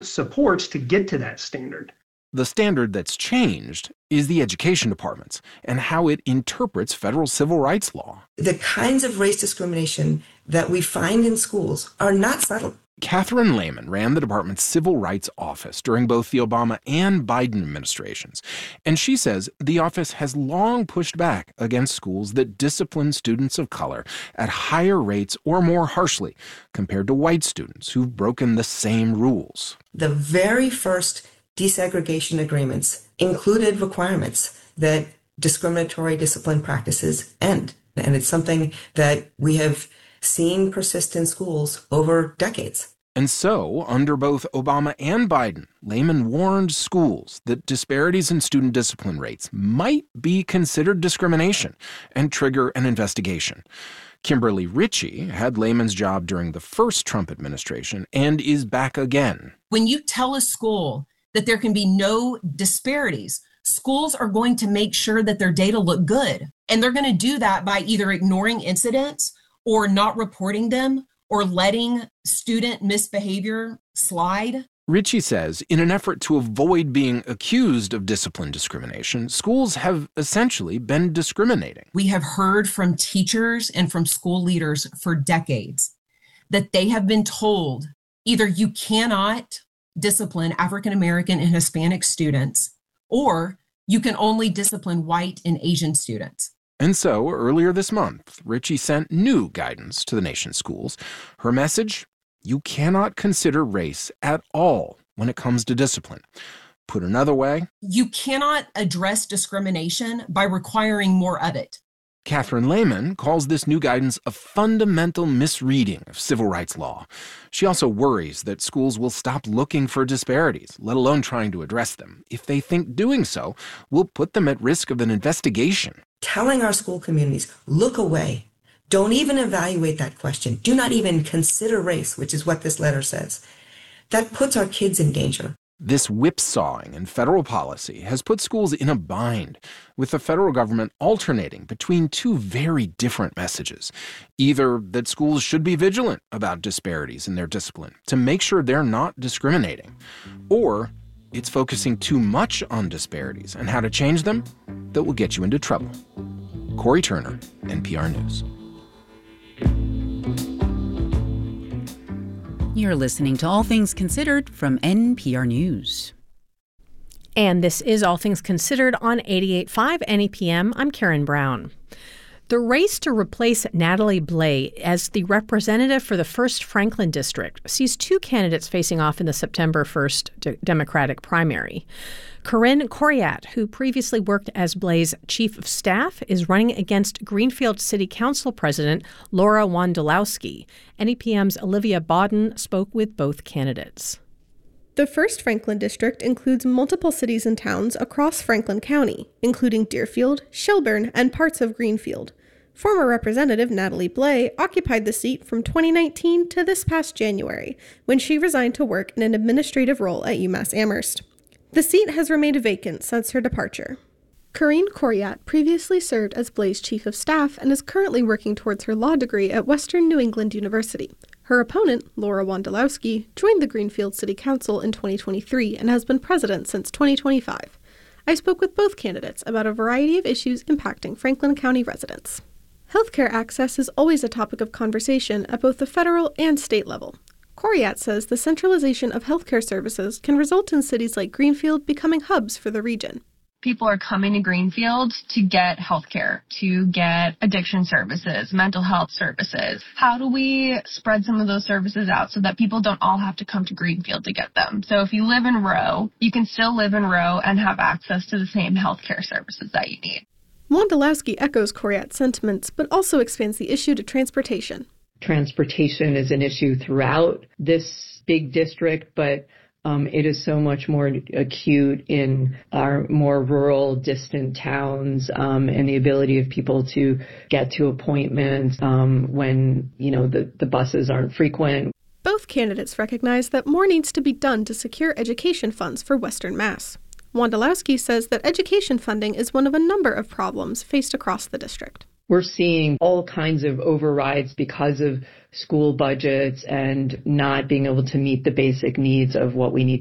supports to get to that standard. The standard that's changed is the education department's and how it interprets federal civil rights law. The kinds of race discrimination that we find in schools are not subtle. Catherine Lehman ran the department's civil rights office during both the Obama and Biden administrations, and she says the office has long pushed back against schools that discipline students of color at higher rates or more harshly compared to white students who've broken the same rules. The very first desegregation agreements included requirements that discriminatory discipline practices end, and it's something that we have seen persist in schools over decades. And so, under both Obama and Biden, Lehman warned schools that disparities in student discipline rates might be considered discrimination and trigger an investigation. Kimberly Ritchie had Lehman's job during the first Trump administration and is back again. When you tell a school that there can be no disparities, schools are going to make sure that their data look good. And they're going to do that by either ignoring incidents or not reporting them, or letting student misbehavior slide. Ritchie says in an effort to avoid being accused of discipline discrimination, schools have essentially been discriminating. We have heard from teachers and from school leaders for decades that they have been told either you cannot discipline African American and Hispanic students, or you can only discipline white and Asian students. And so, earlier this month, Ritchie sent new guidance to the nation's schools. Her message: you cannot consider race at all when it comes to discipline. Put another way, you cannot address discrimination by requiring more of it. Catherine Lehman calls this new guidance a fundamental misreading of civil rights law. She also worries that schools will stop looking for disparities, let alone trying to address them, if they think doing so will put them at risk of an investigation. Telling our school communities, look away. Don't even evaluate that question. Do not even consider race, which is what this letter says. That puts our kids in danger. This whipsawing in federal policy has put schools in a bind, with the federal government alternating between two very different messages. Either that schools should be vigilant about disparities in their discipline to make sure they're not discriminating, or it's focusing too much on disparities and how to change them that will get you into trouble. Corey Turner, NPR News. You're listening to All Things Considered from NPR News. And this is All Things Considered on 88.5 NEPM. I'm Karen Brown. The race to replace Natalie Blais as the representative for the 1st Franklin District sees two candidates facing off in the September 1st Democratic primary. Corinne Coriat, who previously worked as Blais' chief of staff, is running against Greenfield City Council President Laura Wondolowski. NEPM's Olivia Bodden spoke with both candidates. The 1st Franklin District includes multiple cities and towns across Franklin County, including Deerfield, Shelburne, and parts of Greenfield. Former Representative Natalie Blais occupied the seat from 2019 to this past January, when she resigned to work in an administrative role at UMass Amherst. The seat has remained vacant since her departure. Corinne Coriat previously served as Blais' chief of staff and is currently working towards her law degree at Western New England University. Her opponent, Laura Wondolowski, joined the Greenfield City Council in 2023 and has been president since 2025. I spoke with both candidates about a variety of issues impacting Franklin County residents. Healthcare access is always a topic of conversation at both the federal and state level. Coriat says the centralization of healthcare services can result in cities like Greenfield becoming hubs for the region. People are coming to Greenfield to get healthcare, to get addiction services, mental health services. How do we spread some of those services out so that people don't all have to come to Greenfield to get them? So if you live in Rowe, you can still live in Rowe and have access to the same healthcare services that you need. Wondolowski echoes Coriat's sentiments, but also expands the issue to transportation. Transportation is an issue throughout this big district, but it is so much more acute in our more rural, distant towns, and the ability of people to get to appointments when, the buses aren't frequent. Both candidates recognize that more needs to be done to secure education funds for Western Mass. Wondolowski says that education funding is one of a number of problems faced across the district. we're seeing all kinds of overrides because of school budgets and not being able to meet the basic needs of what we need